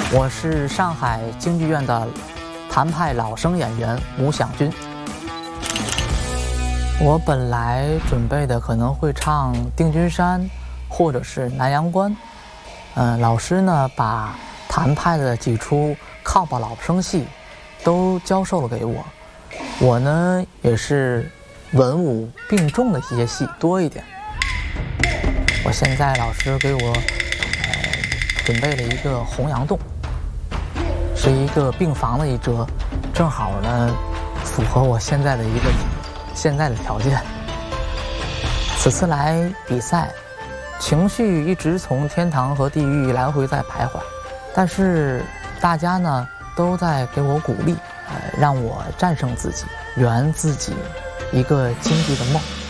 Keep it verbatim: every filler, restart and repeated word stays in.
我是上海京剧院的谭派老生演员吴响军。我本来准备的可能会唱《定军山》或者是《南阳关》，嗯，老师呢把谭派的几出靠把老生戏都教授了给我。我呢也是文武并重的一些戏多一点。我现在老师给我呃准备了一个洪阳洞，是一个病房的一折，正好呢符合我现在的一个现在的条件。此次来比赛，情绪一直从天堂和地狱来回在徘徊，但是大家呢都在给我鼓励，呃，让我战胜自己，圆自己一个京剧的梦。